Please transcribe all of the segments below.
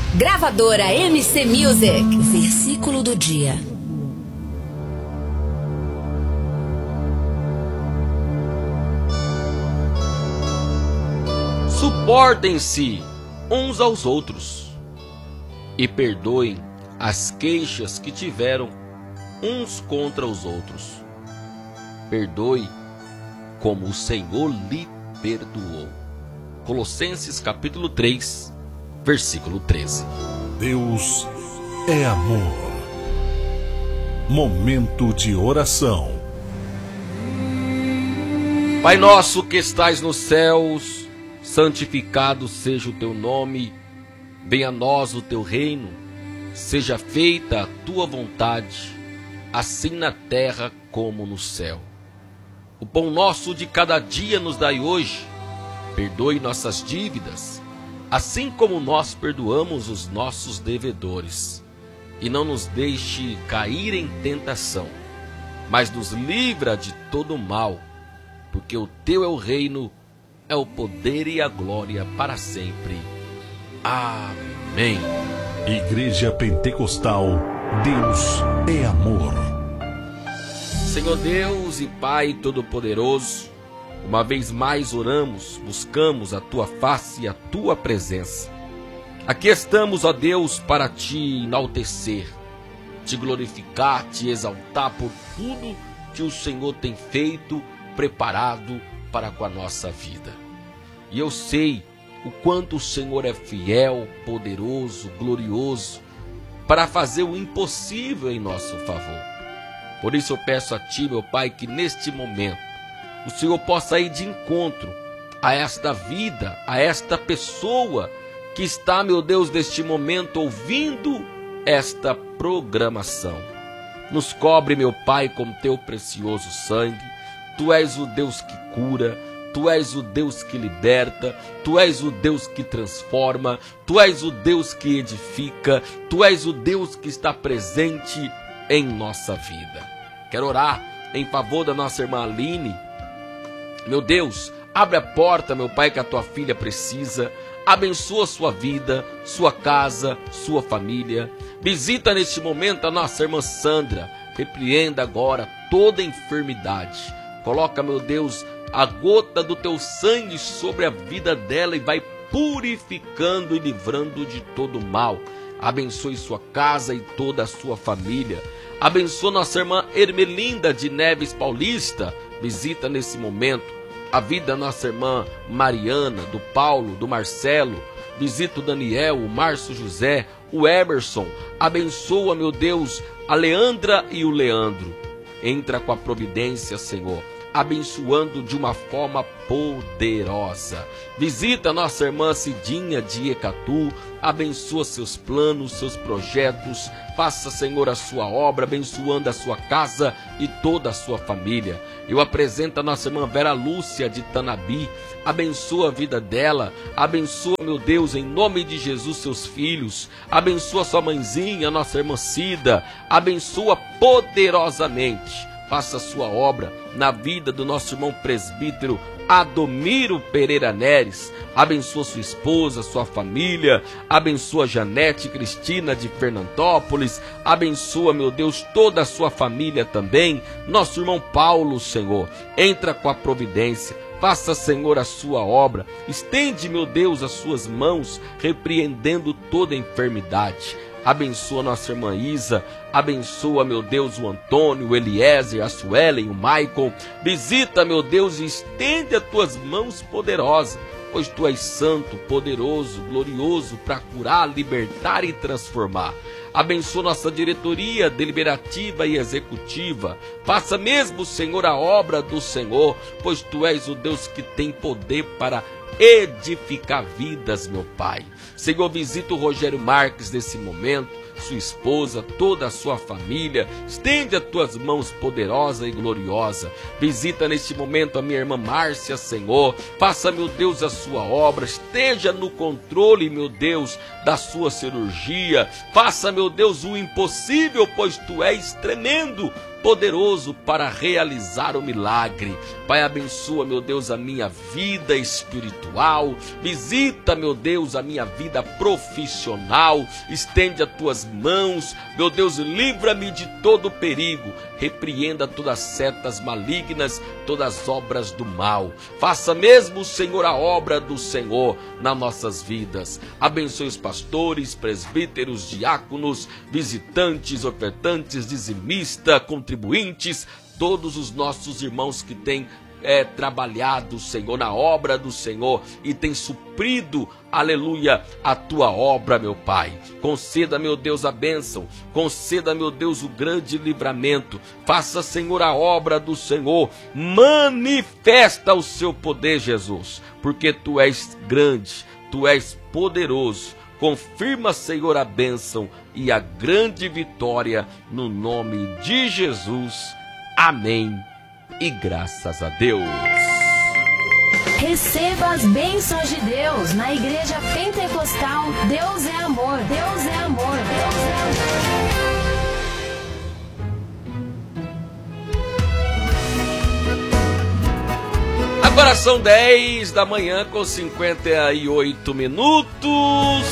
Gravadora MC Music. Versículo do dia. Suportem-se uns aos outros e perdoem as queixas que tiveram uns contra os outros. Perdoe como o Senhor lhe perdoou. Colossenses capítulo 3, versículo 13. Deus é amor. Momento de oração. Pai nosso que estais nos céus, santificado seja o teu nome, venha a nós o teu reino, seja feita a tua vontade, assim na terra como no céu. O pão nosso de cada dia nos dai hoje, perdoe nossas dívidas, assim como nós perdoamos os nossos devedores. E não nos deixe cair em tentação, mas nos livra de todo mal, porque o teu é o reino, é o poder e a glória para sempre. Amém. Igreja Pentecostal, Deus é amor. Senhor Deus e Pai Todo-Poderoso, uma vez mais oramos, buscamos a Tua face e a Tua presença. Aqui estamos, ó Deus, para Te enaltecer, Te glorificar, Te exaltar por tudo que o Senhor tem feito, preparado para com a nossa vida. E eu sei o quanto o Senhor é fiel, poderoso, glorioso, para fazer o impossível em nosso favor. Por isso eu peço a Ti, meu Pai, que neste momento o Senhor possa ir de encontro a esta vida, a esta pessoa que está, meu Deus, neste momento ouvindo esta programação. Nos cobre, meu Pai, com Teu precioso sangue. Tu és o Deus que cura, Tu és o Deus que liberta, Tu és o Deus que transforma, Tu és o Deus que edifica, Tu és o Deus que está presente em nossa vida. Quero orar em favor da nossa irmã Aline. Meu Deus, abre a porta, meu Pai, que a Tua filha precisa. Abençoa sua vida, sua casa, sua família. Visita neste momento a nossa irmã Sandra. Repreenda agora toda enfermidade. Coloca, meu Deus, a gota do Teu sangue sobre a vida dela e vai purificando e livrando de todo mal. Abençoe sua casa e toda a sua família. Abençoa nossa irmã Ermelinda de Neves Paulista. Visita nesse momento a vida da nossa irmã Mariana, do Paulo, do Marcelo. Visita o Daniel, o Márcio José, o Emerson. Abençoa, meu Deus, a Leandra e o Leandro. Entra com a providência, Senhor, abençoando de uma forma poderosa. Visita nossa irmã Cidinha de Ecatu, abençoa seus planos, seus projetos, faça, Senhor, a sua obra, abençoando a sua casa e toda a sua família. Eu apresento a nossa irmã Vera Lúcia de Tanabi, abençoa a vida dela, abençoa, meu Deus, em nome de Jesus, seus filhos, abençoa sua mãezinha, nossa irmã Cida, abençoa poderosamente. Faça a sua obra na vida do nosso irmão presbítero Adomiro Pereira Neres. Abençoa sua esposa, sua família. Abençoa Janete Cristina de Fernandópolis. Abençoa, meu Deus, toda a sua família também. Nosso irmão Paulo, Senhor, entra com a providência. Faça, Senhor, a sua obra. Estende, meu Deus, as suas mãos, repreendendo toda enfermidade. Abençoa nossa irmã Isa, abençoa, meu Deus, o Antônio, o Eliezer, a Suelen, o Michael. Visita, meu Deus, e estende as tuas mãos poderosas, pois tu és santo, poderoso, glorioso para curar, libertar e transformar. Abençoa nossa diretoria deliberativa e executiva. Faça mesmo, Senhor, a obra do Senhor, pois tu és o Deus que tem poder para edificar vidas, meu Pai. Senhor, visita o Rogério Marques nesse momento, sua esposa, toda a sua família. Estende as tuas mãos poderosa e gloriosa. Visita neste momento a minha irmã Márcia, Senhor. Faça, meu Deus, a sua obra. Esteja no controle, meu Deus, da sua cirurgia. Faça, meu Deus, o impossível, pois tu és tremendo poderoso para realizar o milagre. Pai, abençoa, meu Deus, a minha vida espiritual. Visita, meu Deus, a minha vida profissional. Estende as tuas mãos. Meu Deus, livra-me de todo perigo. Repreenda todas as setas malignas, todas as obras do mal. Faça mesmo, Senhor, a obra do Senhor nas nossas vidas. Abençoe os pastores, presbíteros, diáconos, visitantes, ofertantes, dizimistas, contribuintes, todos os nossos irmãos que têm trabalhado, Senhor, na obra do Senhor e tem suprido, aleluia, a tua obra, meu Pai. Conceda, meu Deus, a bênção, conceda, meu Deus, o grande livramento. Faça, Senhor, a obra do Senhor, manifesta o seu poder, Jesus, porque tu és grande, tu és poderoso. Confirma, Senhor, a bênção e a grande vitória no nome de Jesus. Amém. E graças a Deus. Receba as bênçãos de Deus na Igreja Pentecostal. Deus é amor. Deus é amor. Deus é amor. Agora são 10 da manhã com 58 minutos.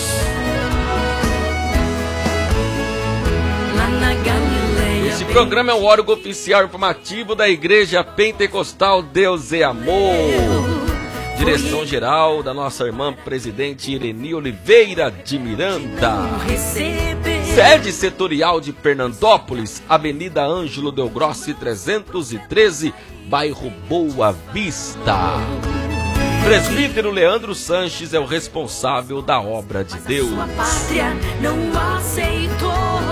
Esse programa é o órgão oficial informativo da Igreja Pentecostal Deus é Amor. Direção-geral da nossa irmã presidente Ireni Oliveira de Miranda. Sede setorial de Pernandópolis, Avenida Ângelo Del Grossi 313, bairro Boa Vista. Presbítero Leandro Sanches é o responsável da obra de Deus. Sua pátria não aceitou.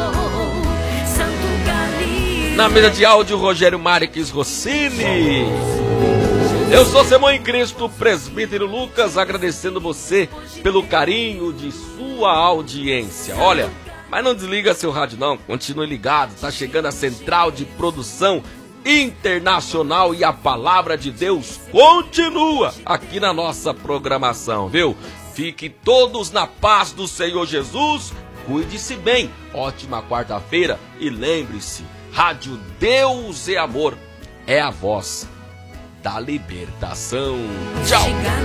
Na mesa de áudio, Rogério Marques Rossini. Eu sou seu irmão em Cristo, presbítero Lucas, agradecendo você pelo carinho de sua audiência. Olha, mas não desliga seu rádio não, continue ligado, tá chegando a central de produção internacional e a palavra de Deus continua aqui na nossa programação, viu? Fiquem todos na paz do Senhor Jesus, cuide-se bem, ótima quarta-feira e lembre-se, Rádio Deus é Amor, é a voz da libertação. Tchau!